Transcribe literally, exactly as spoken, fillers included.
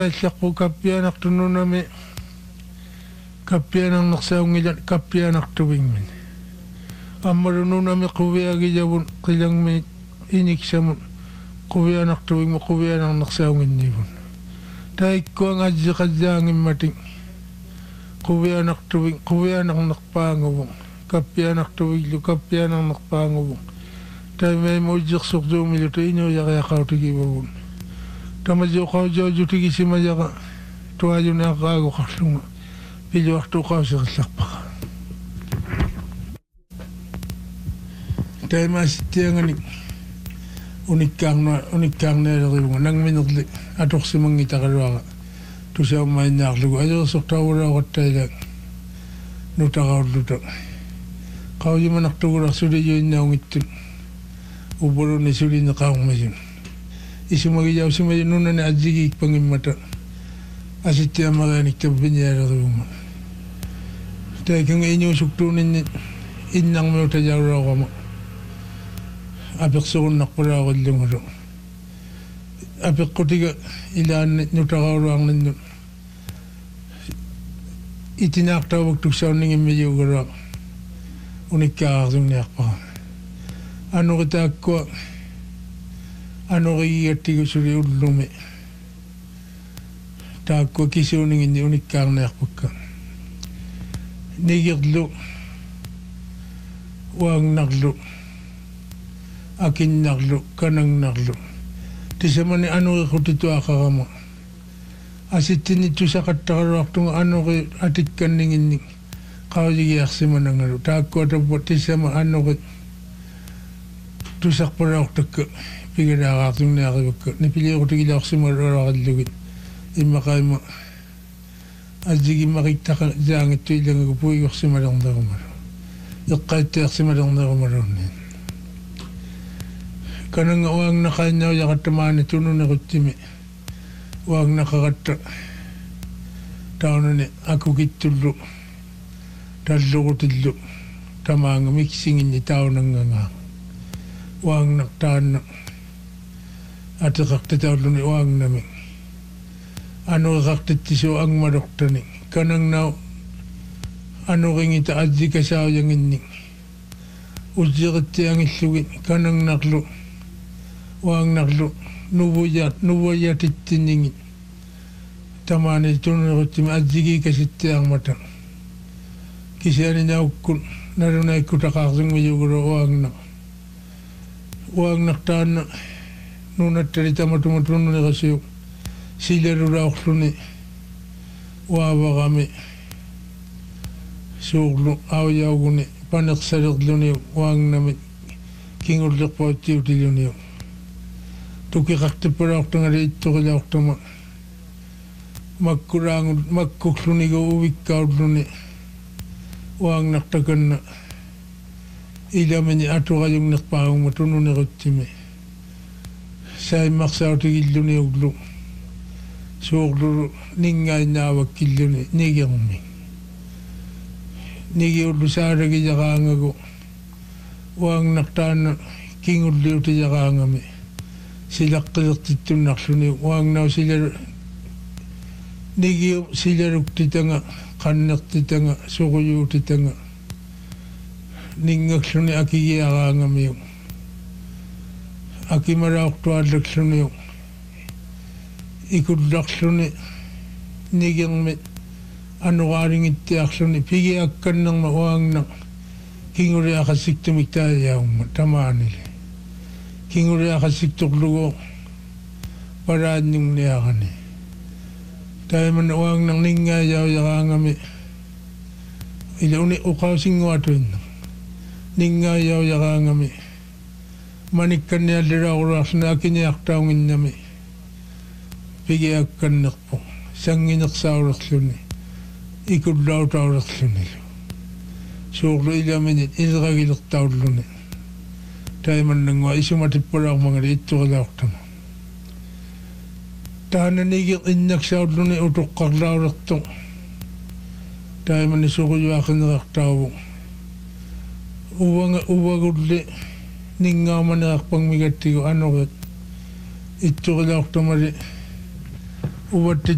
Siako kapianak tununami kapianang naksaungilan kapianak tuwingmin. Amarununami kuwiagi jabun kilang mi iniksamun kuwianak tuwing mo kuwianang naksaungin nibun. Dahil ko ang adya kadyangin mating kuwianak tuwing kuwianak nakpangawong kapianak tuwing lu kapianak nakpangawong. Dahil may mojik sukdo miluto inyo yakayakaw tigibawun. Tamajo kau jauh juti kisi majaka tuaju nak aku kaslunga pilih waktu kau sekelak. Tapi masih tiang ni unik karna unik karna dari mana nang minutli atuk si mengita keluar tu siapa main nak lugu aja sok tahu orang kata dia nuta kau nuta kau cuma nak tu orang sudah jadi naung itu uburu ni sudah nak kau macam isi magi jauh si magi nuna ni aji ki pangimata asitya maga ni kebenyara rumah. Tapi keng inyo suktu ni inang mo ta jauh rawa mo. Apek soon nak pura ko lang ro. Apek ko tiga ilan nuta ka orang ni itinak ta waktu sa ning medyo gara unik ka ang niyak pa. Ano kita ko ano kaya tigo suri ulumi ta ko kisi uning ini unik karna yakpaka nigirlu wang naglu akin naglu kanang naglu tisamani ano ko tito akakama asitin ito sa katakaro aktung ano ko atit kaning ini kawagi yaksima nangalo ta ko tapos tisama ano ko tusak para aktak pikir agak tu ni agak ni pilih aku tinggi lag semua orang agak lugit imma kay mo aji makita ka jang itu ilang aku puy agak semua orang dah umar yakait agak semua orang dah umar ni kanang uang nakanya jagat teman itu nuna kutimi uang nakakata tahun ni aku kitulu talu tilu tamang mixing ini tahun nga uang naktan ati kakta tahu ni uang nami, anu kakta tisu ang marokta ni, kanang nau, anu kingi ta aji kasaw yang ini, uji kati ang isugin, kanang naklu, uang naklu, nubuyat, nubuyat itiningin, tamani tunay kuti aji kasiti ang mata, kisya ni niya ukun, narunay kutakakasing mayuguro uang na, uang naktaan na, nuna terita matu-matu nuna kasi sila rura oksluni waba kami suglu awyaw guni panak sarik luni wang nami kingurlik pa tiuti luni tuki kakti para oktang ari ito kaya oktang magkurang magkukluni ko uwikaw luni wang naktakan na ilamin ni ato kayong nakpahong matuno na kutimi saya maksa tigil ni uglu suglu ningay na wakil ni nigyang mi nigi uglu sa ragi jakanga ko wang naktan king uglu ti jakanga mi sila kiyak tito naksuni wang na sila nigi sila rukti tanga kanak titanga sukuyu titanga ningak suni akigi akanga mi aki marak tu ada suni, ikut dak suni, nigang met, anu waring itu suni, pigi akan nang mawang nang, kinguri akasik tu mikta yang tamani, kinguri akasik tu lugo, parad yung niakani, tayo man wang nang ninga yaw yakanga mi, ila uni ukaw singwatuin, ninga yaw yakanga mi. Manikan niya lira oras na akin taungin nami. Pigi akan nakpo. Sangin sa oras luni. Ikut daw ta oras luni. Suklo ila minit. Isakagilak taon luni. Tayo man nangwa. Isumatip pala ang mga ito kalak tamo. Tahanan igil inyak sa luni. Utok kakla oras to. Tayo man isuko yung akin nakaktawo. Uwang uwagudli. Ninga mana pang migati ko ano kat ito ko lang tamari ubat